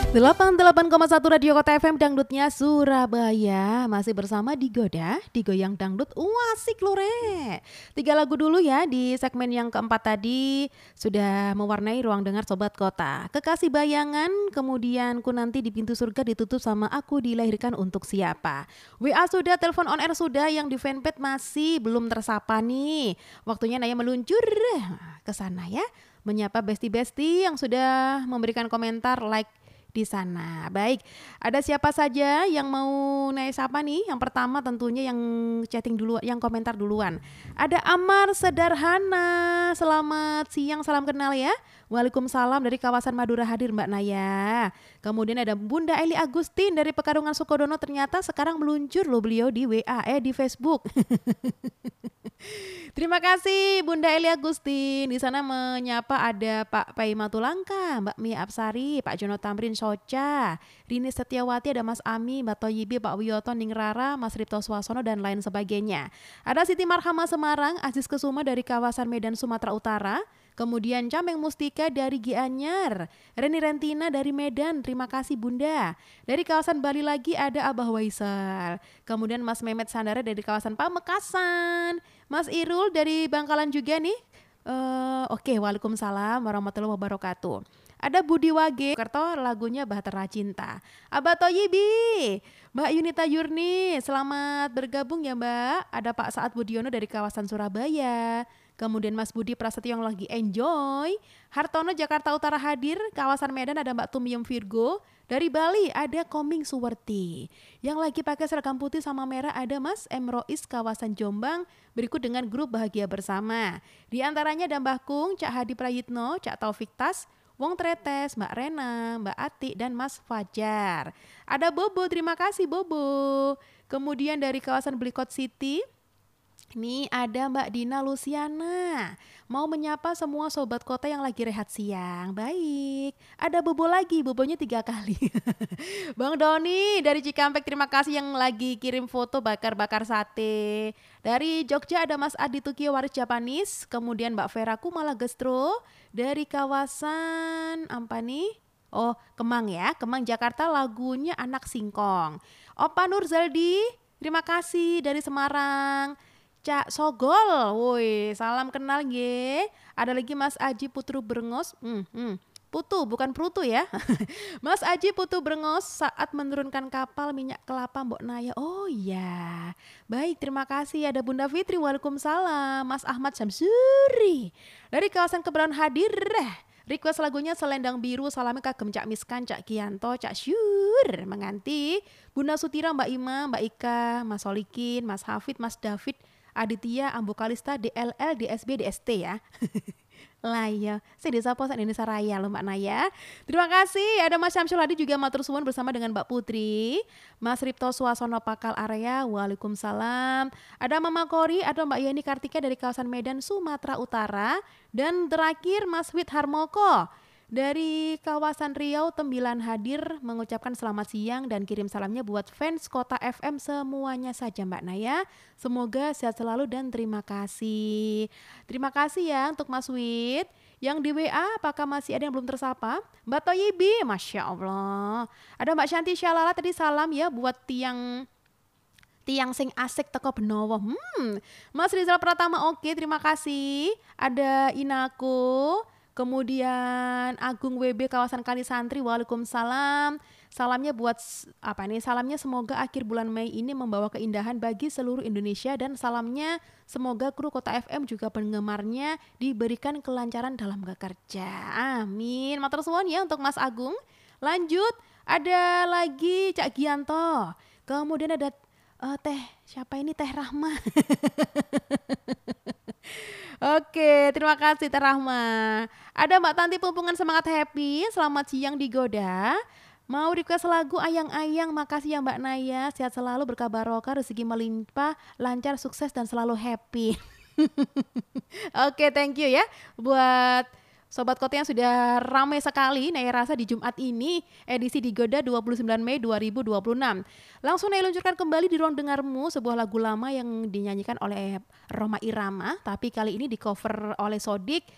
88,1 Radio Kota FM Dangdutnya Surabaya. Masih bersama Digoda, Digoyang Dangdut. Asik loh re. 3 lagu dulu ya di segmen yang keempat tadi. Sudah mewarnai ruang dengar Sobat Kota. Kekasih Bayangan, kemudian Ku Nanti di Pintu Surga ditutup sama Aku Dilahirkan Untuk Siapa. WA sudah, telepon on air sudah, yang di fanpage masih belum tersapa nih. Waktunya Naya meluncur ke sana ya. Menyapa besti-besti yang sudah memberikan komentar, like di sana. Baik, ada siapa saja yang mau naik sapa nih? Yang pertama tentunya yang chatting dulu, yang komentar duluan. Ada Amar Sederhana. Selamat siang, salam kenal ya. Waalaikumsalam dari kawasan Madura hadir Mbak Naya. Kemudian ada Bunda Eli Agustin dari Pekalongan Sukodono, ternyata sekarang meluncur loh beliau di WA, di Facebook. Terima kasih Bunda Eli Agustin. Di sana menyapa ada Pak Pai Matulangka, Mbak Mia Apsari, Pak Jono Tamrin Soca, Rini Setiawati, ada Mas Ami, Mbak Toyibi, Pak Wiyoto Ningrara, Mas Ripto Swasono dan lain sebagainya. Ada Siti Marhama Semarang, Aziz Kesuma dari kawasan Medan Sumatera Utara. Kemudian Cameng Mustika dari Gianyar, Reni Rentina dari Medan, terima kasih Bunda. Dari kawasan Bali lagi ada Abah Waisal. Kemudian Mas Mehmet Sandara dari kawasan Pamekasan. Mas Irul dari Bangkalan juga nih. Oke, waalaikumsalam warahmatullahi wabarakatuh. Ada Budi Wage, Kerto lagunya Bahtera Cinta. Abah Toyibi, Mbak Yunita Yurni, selamat bergabung ya Mbak. Ada Pak Saat Budiono dari kawasan Surabaya. Kemudian Mas Budi Prasetyo yang lagi enjoy. Hartono Jakarta Utara hadir. Kawasan Medan ada Mbak Tumiem Virgo. Dari Bali ada Koming Suwerti. Yang lagi pakai seragam putih sama merah ada Mas Emrois kawasan Jombang. Berikut dengan grup Bahagia Bersama. Di antaranya ada Mbah Kung, Cak Hadi Prayitno, Cak Taufik Tas, Wong Tretes, Mbak Rena, Mbak Ati, dan Mas Fajar. Ada Bobo, terima kasih Bobo. Kemudian dari kawasan Blikot City, ini ada Mbak Dina Luciana. Mau menyapa semua sobat kota yang lagi rehat siang. Baik. Ada Bobo lagi, bobonya 3 kali. Bang Doni dari Cikampek, terima kasih yang lagi kirim foto bakar-bakar sate. Dari Jogja ada Mas Adi Tukio Waris Japanis. Kemudian Mbak Vera Kumala Gestro. Dari kawasan apa nih? Oh, Kemang ya. Kemang Jakarta lagunya Anak Singkong. Opa Nur Zaldi, terima kasih dari Semarang. Cak Sogol, woi, salam kenal ye. Ada lagi Mas Aji Putru Brengos, Putu bukan Prutu ya. Mas Aji Putu Brengos saat menurunkan kapal minyak kelapa Mbok Naya. Oh iya, baik terima kasih. Ada Bunda Fitri, waalaikumsalam. Mas Ahmad Samsuri dari kawasan Kebayoran hadir. Request lagunya Selendang Biru, salamnya kagem Cak Miskan, Cak Kianto, Cak Syur, menganti Bunda Sutira, Mbak Ima, Mbak Ika, Mas Solikin, Mas Hafid, Mas David, Aditya, Ambo Kalista, DLL, DSB, DST ya. Lah ya, saya desa Posan Indonesia Raya loh Mbak Naya. Terima kasih. Ada Mas Syamsul Hadi juga matur suwun bersama dengan Mbak Putri. Mas Ripto Suasono Pakal Area, waalaikumsalam. Ada Mama Kori, ada Mbak Yani Kartika dari kawasan Medan Sumatera Utara. Dan terakhir Mas Wit Harmoko dari kawasan Riau Tembilan hadir, mengucapkan selamat siang dan kirim salamnya buat fans Kota FM semuanya saja Mbak Naya. Semoga sehat selalu dan terima kasih. Terima kasih ya untuk Mas Wit. Yang di WA apakah masih ada yang belum tersapa? Mbak Toyibi, Masya Allah. Ada Mbak Shanti Syalala tadi salam ya buat tiang sing asik teko Benowo. Mas Rizal Pratama, oke terima kasih. Ada Inako. Kemudian Agung WB kawasan Kalisantri, waalaikumsalam. Salamnya buat apa nih? Salamnya semoga akhir bulan Mei ini membawa keindahan bagi seluruh Indonesia dan salamnya semoga kru Kota FM juga penggemarnya diberikan kelancaran dalam bekerja. Amin. Matur suwun ya untuk Mas Agung. Lanjut, ada lagi Cak Gianto. Kemudian ada siapa ini? Teh Rahma. Oke, terima kasih Teh Rahma. Ada Mbak Tanti Pumpungan Semangat Happy, selamat siang Digoda. Mau request lagu Ayang-Ayang, makasih ya Mbak Naya. Sehat selalu, berkah barokah, rezeki melimpah, lancar, sukses dan selalu happy. Oke, thank you ya buat Sobat Kota yang sudah ramai sekali Naya rasa di Jumat ini edisi Digoda 29 Mei 2026. Langsung Naya luncurkan kembali di ruang dengarmu sebuah lagu lama yang dinyanyikan oleh Rhoma Irama, tapi kali ini di cover oleh Sodik